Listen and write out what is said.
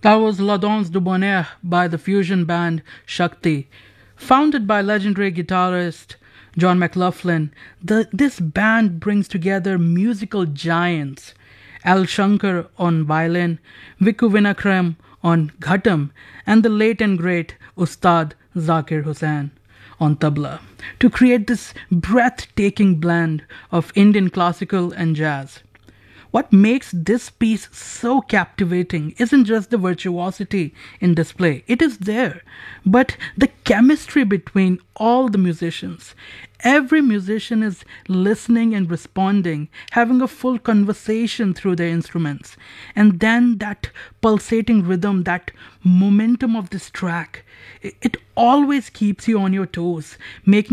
That was La Danse du Bonheur by the fusion band Shakti. Founded by legendary guitarist John McLaughlin, this band brings together musical giants Al Shankar on violin, Viku Vinakram on ghatam, and the late and great Ustad Zakir Hussain on tabla to create this breathtaking blend of Indian classical and jazz. What makes this piece so captivating isn't just the virtuosity in display, it is there, but the chemistry between all the musicians. Every musician is listening and responding, having a full conversation through their instruments. And then that pulsating rhythm, that momentum of this track, it always keeps you on your toes, making